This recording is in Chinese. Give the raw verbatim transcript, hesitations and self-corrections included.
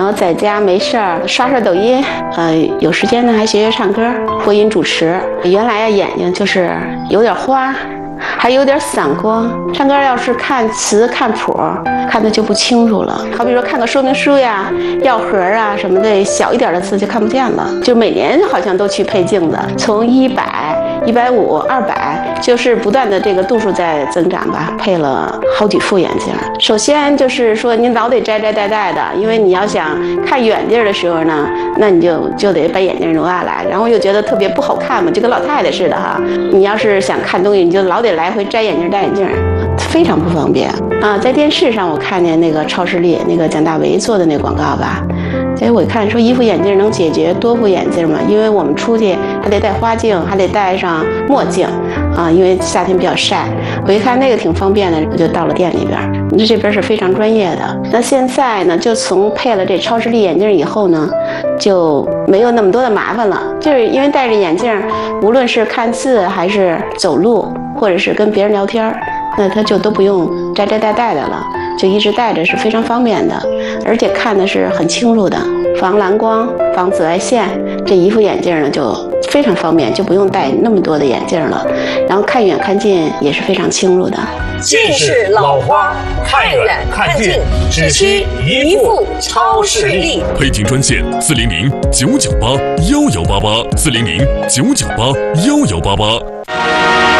后在家没事儿刷刷抖音，呃，有时间呢还学学唱歌，播音主持。原来呀眼睛就是有点花，还有点散光，唱歌要是看词看谱，看的就不清楚了。好比说看个说明书呀、药盒啊什么的，小一点的字就看不见了。就每年好像都去配镜子，从一百、一百五、二百，就是不断的这个度数在增长吧。配了好几副眼镜。首先就是说你老得摘摘戴戴的，因为你要想看远地儿的时候呢，那你就就得把眼镜挪下来，然后又觉得特别不好看嘛，就跟老太太似的哈。你要是想看东西，你就老得来回摘眼镜戴眼镜，非常不方便啊。在电视上我看见那个超视力那个蒋大为做的那广告吧，所以我一看说一副眼镜能解决多副眼镜嘛，因为我们出去还得戴花镜，还得戴上墨镜啊，因为夏天比较晒。我一看那个挺方便的，我就到了店里边。那这边是非常专业的。那现在呢，就从配了这超视力眼镜以后呢，就没有那么多的麻烦了。就是因为戴着眼镜，无论是看字还是走路，或者是跟别人聊天，那他就都不用摘摘戴戴的了，就一直戴着是非常方便的，而且看的是很清楚的，防蓝光、防紫外线。这一副眼镜呢就非常方便，就不用戴那么多的眼镜了，然后看远看近也是非常清楚的。 近视老花，看远看近只需一副超视力。 配镜专线：四零零九九八幺幺八八，四零零九九八幺幺八八。